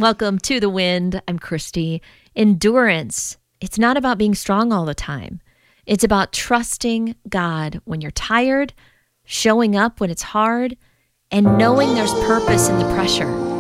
Welcome to The Wind. I'm Christy. Endurance. It's not about being strong all the time. It's about trusting God when you're tired, showing up when it's hard, and knowing there's purpose in the pressure.